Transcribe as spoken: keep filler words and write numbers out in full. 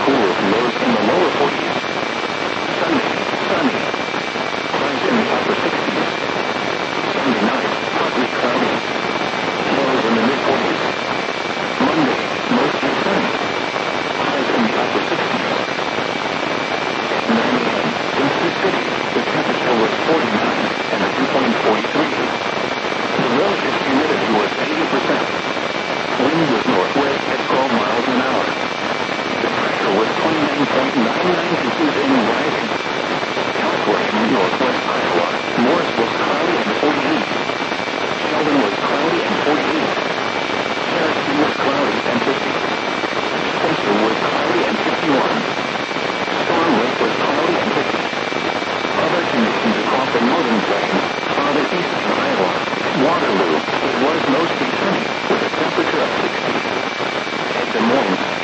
cooler, lows in the lower forties. Sunday, sunny. Highs in the upper sixties. Sunday night, partly cloudy. Lows in the mid-forties. Monday, mostly sunny. Highs in the upper sixties. At nine a m in Sioux City, the temperature was forty-nine and the dew point forty-three. The relative humidity was eighty percent. Wind was northwest at twelve miles an hour. The pressure was twenty-nine point nine nine inches in rising. Elsewhere in northwest Iowa, Morris was cloudy and forty-eight. Sheldon was cloudy and forty-eight. Cherokee was cloudy and fifty. Spencer was cloudy and fifty-one. Storm Lake was cloudy and fifty. Other conditions across the northern plains, farther east in Iowa, Waterloo, it was mostly sunny with a temperature of sixty. At Des Moines,